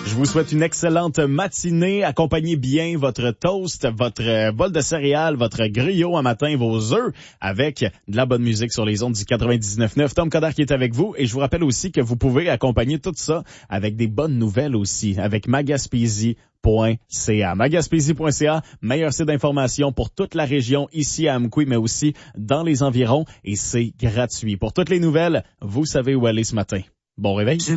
Je vous souhaite une excellente matinée. Accompagnez bien votre toast, votre bol de céréales, votre griot un matin, vos œufs avec de la bonne musique sur les ondes du 99.9. Tom Coderre qui est avec vous. Et je vous rappelle aussi que vous pouvez accompagner tout ça avec des bonnes nouvelles aussi, avec Magaspésie.ca. Magaspésie.ca, meilleur site d'information pour toute la région ici à Amqui, mais aussi dans les environs. Et c'est gratuit. Pour toutes les nouvelles, vous savez où aller ce matin. Bon réveil.